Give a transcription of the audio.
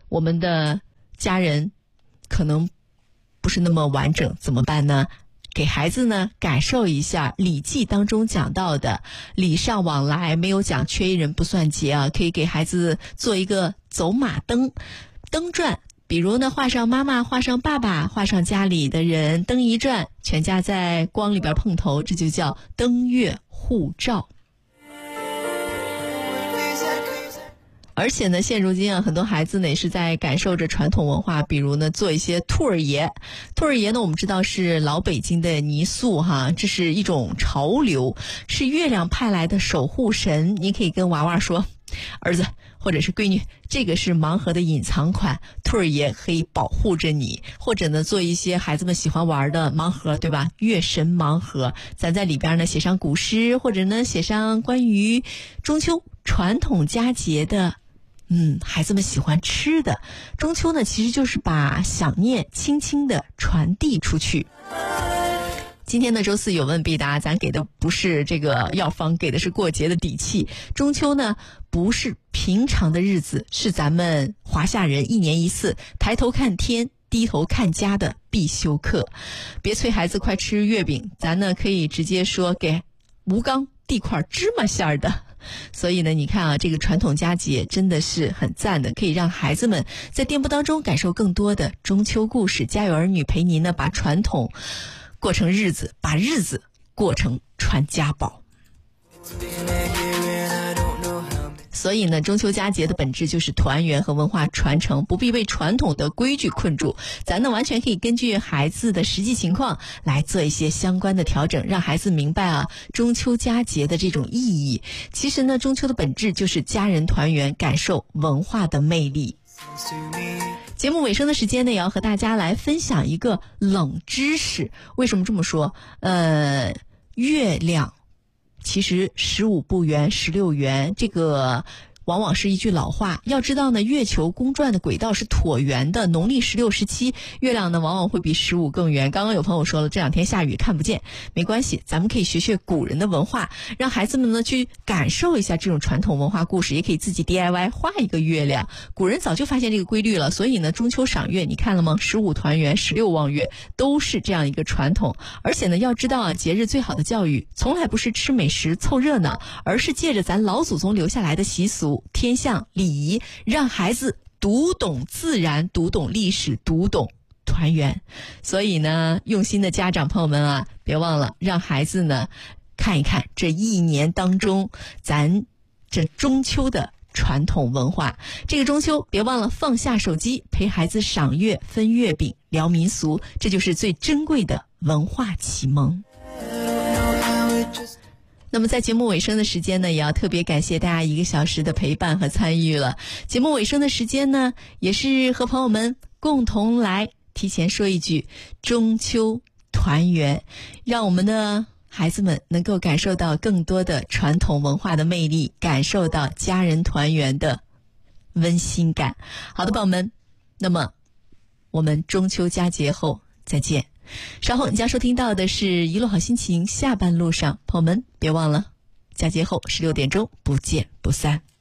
我们的家人可能不是那么完整，怎么办呢？给孩子呢感受一下《礼记》当中讲到的礼尚往来，没有讲缺一人不算劫啊。可以给孩子做一个走马灯转，比如呢画上妈妈，画上爸爸，画上家里的人，灯一转，全家在光里边碰头，这就叫灯月互照。而且呢，现如今啊，很多孩子呢也是在感受着传统文化，比如呢做一些兔儿爷。兔儿爷呢，我们知道是老北京的泥塑哈，这是一种潮流，是月亮派来的守护神。你可以跟娃娃说，儿子或者是闺女，这个是盲盒的隐藏款，兔儿爷可以保护着你。或者呢做一些孩子们喜欢玩的盲盒，对吧？月神盲盒，咱在里边呢写上古诗，或者呢写上关于中秋传统佳节的孩子们喜欢吃的。中秋呢其实就是把想念轻轻地传递出去。今天的周四有问必答，咱给的不是这个药方，给的是过节的底气。中秋呢不是平常的日子，是咱们华夏人一年一次抬头看天低头看家的必修课。别催孩子快吃月饼，咱呢可以直接说给吴刚递块芝麻馅儿的。所以呢你看啊，这个传统佳节真的是很赞的，可以让孩子们在电波当中感受更多的中秋故事。家有儿女陪您呢把传统过成日子，把日子过成传家宝。所以呢，中秋佳节的本质就是团圆和文化传承，不必被传统的规矩困住。咱呢完全可以根据孩子的实际情况来做一些相关的调整，让孩子明白啊中秋佳节的这种意义。其实呢，中秋的本质就是家人团圆，感受文化的魅力。节目尾声的时间呢，也要和大家来分享一个冷知识。为什么这么说？月亮其实15不圆16圆，这个往往是一句老话。要知道呢，月球公转的轨道是椭圆的，农历16、17，月亮呢往往会比15更圆。刚刚有朋友说了，这两天下雨看不见，没关系，咱们可以学学古人的文化，让孩子们呢去感受一下这种传统文化故事，也可以自己 DIY 画一个月亮。古人早就发现这个规律了，所以呢，中秋赏月，你看了吗？15团圆，16望月，都是这样一个传统。而且呢，要知道啊，节日最好的教育，从来不是吃美食凑热闹，而是借着咱老祖宗留下来的习俗、天象、礼仪，让孩子读懂自然，读懂历史，读懂团圆。所以呢，用心的家长朋友们啊，别忘了让孩子呢看一看这一年当中咱这中秋的传统文化。这个中秋别忘了放下手机，陪孩子赏月、分月饼、聊民俗，这就是最珍贵的文化启蒙。那么在节目尾声的时间呢，也要特别感谢大家1个小时的陪伴和参与了。节目尾声的时间呢，也是和朋友们共同来提前说一句中秋团圆，让我们的孩子们能够感受到更多的传统文化的魅力，感受到家人团圆的温馨感。好的，朋友们，那么我们中秋佳节后再见。稍后你将收听到的是一路好心情下半路上，朋友们别忘了佳节后16点钟不见不散。